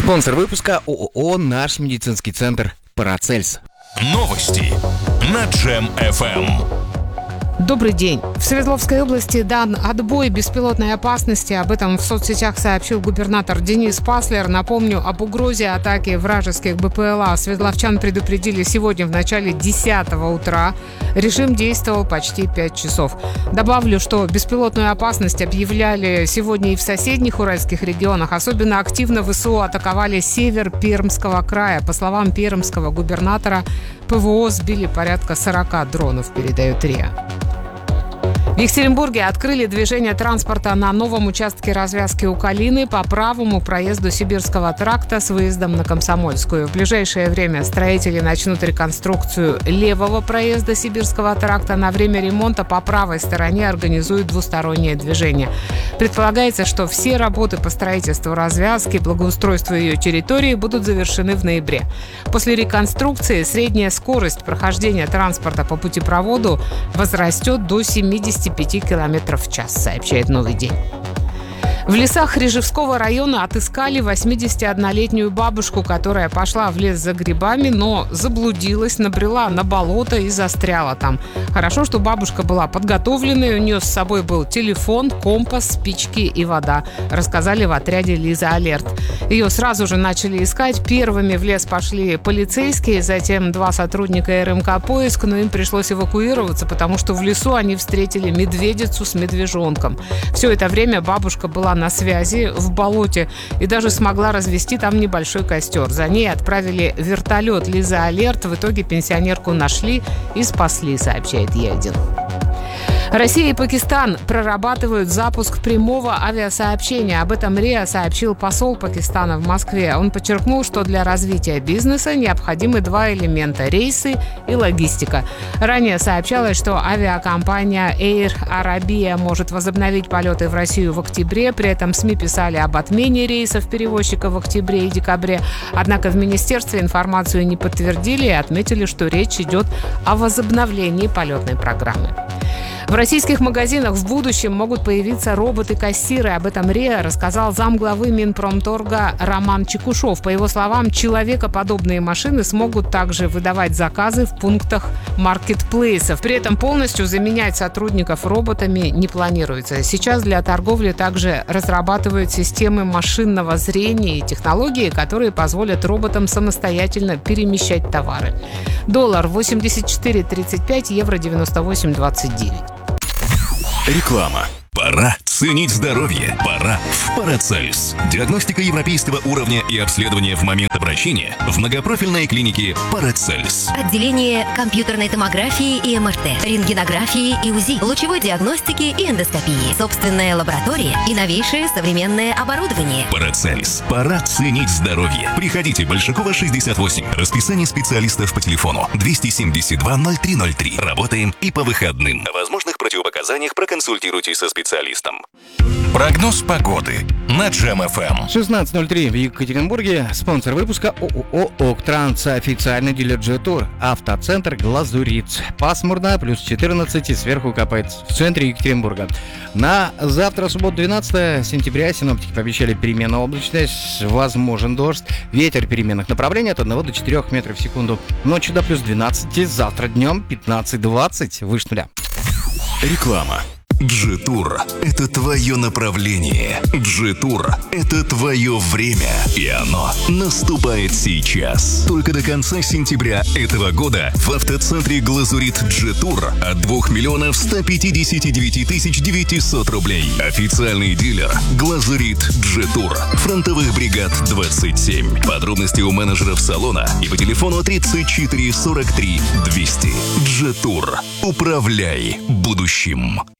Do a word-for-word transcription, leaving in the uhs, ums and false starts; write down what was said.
Спонсор выпуска ООО «Наш медицинский центр Парацельс». Новости на Джем эф эм. Добрый день. В Свердловской области дан отбой беспилотной опасности. Об этом в соцсетях сообщил губернатор Денис Паслер. Напомню, об угрозе атаки вражеских бэ пэ эл а свердловчан предупредили сегодня в начале десятого утра. Режим действовал почти пять часов. Добавлю, что беспилотную опасность объявляли сегодня и в соседних уральских регионах. Особенно активно ВСУ атаковали север Пермского края. По словам пермского губернатора, пэ вэ о сбили порядка сорока дронов, передает РИА. В Екатеринбурге открыли движение транспорта на новом участке развязки у Калины по правому проезду Сибирского тракта с выездом на Комсомольскую. В ближайшее время строители начнут реконструкцию левого проезда Сибирского тракта. На время ремонта по правой стороне организуют двустороннее движение. Предполагается, что все работы по строительству развязки, благоустройству ее территории будут завершены в ноябре. После реконструкции средняя скорость прохождения транспорта по путепроводу возрастет до семидесяти пяти километров в час, сообщает «Новый день». В лесах Рижевского района отыскали восьмидесятиоднолетнюю бабушку, которая пошла в лес за грибами, но заблудилась, набрела на болото и застряла там. Хорошо, что бабушка была подготовленной, у нее с собой был телефон, компас, спички и вода, рассказали в отряде «Лиза Алерт». Ее сразу же начали искать. Первыми в лес пошли полицейские, затем два сотрудника эр эм ка «Поиск», но им пришлось эвакуироваться, потому что в лесу они встретили медведицу с медвежонком. Все это время бабушка была на связи в болоте и даже смогла развести там небольшой костер. За ней отправили вертолет «Лиза Алерт». В итоге пенсионерку нашли и спасли, сообщает Е один. Россия и Пакистан прорабатывают запуск прямого авиасообщения. Об этом РИА сообщил посол Пакистана в Москве. Он подчеркнул, что для развития бизнеса необходимы два элемента – рейсы и логистика. Ранее сообщалось, что авиакомпания Air Arabia может возобновить полеты в Россию в октябре. При этом СМИ писали об отмене рейсов перевозчиков в октябре и декабре. Однако в министерстве информацию не подтвердили и отметили, что речь идет о возобновлении полетной программы. В российских магазинах в будущем могут появиться роботы-кассиры. Об этом РИА рассказал замглавы Минпромторга Роман Чекушев. По его словам, человекоподобные машины смогут также выдавать заказы в пунктах маркетплейсов. При этом полностью заменять сотрудников роботами не планируется. Сейчас для торговли также разрабатывают системы машинного зрения и технологии, которые позволят роботам самостоятельно перемещать товары. Доллар восемьдесят четыре тридцать пять, евро девяносто восемь двадцать девять. Реклама. Пора ценить здоровье. Пора в Парацельс. Диагностика европейского уровня и обследование в момент обращения в многопрофильной клинике Парацельс. Отделение компьютерной томографии и эм эр тэ, рентгенографии и УЗИ, лучевой диагностики и эндоскопии, собственная лаборатория и новейшее современное оборудование. Парацельс. Пора ценить здоровье. Приходите, Большакова, шестьдесят восемь. Расписание специалистов по телефону двести семьдесят два ноль три ноль три. Работаем и по выходным. О возможных противопоказаниях проконсультируйтесь со специалистом. Прогноз погоды на Джем эф эм. шестнадцать ноль три в Екатеринбурге. Спонсор выпуска ООО «Октранс». Официальный дилер Джетур. Автоцентр «Глазурит». Пасмурно, плюс четырнадцать и сверху капает в центре Екатеринбурга. На завтра, субботу, двенадцатое сентября, синоптики пообещали переменную облачность, возможен дождь. Ветер переменных направлений от одного до четырёх метров в секунду. Ночью до плюс двенадцать, завтра днем пятнадцать-двадцать, выше нуля. Реклама. Джетур – это твое направление. Джетур – это твое время. И оно наступает сейчас. Только до конца сентября этого года в автоцентре «Глазурит» Джетур от двух миллионов ста пятидесяти девяти тысяч девятисот рублей. Официальный дилер «Глазурит Джетур». Фронтовых бригад двадцать семь. Подробности у менеджеров салона и по телефону тридцать четыре сорок три двести. Джетур. Управляй будущим.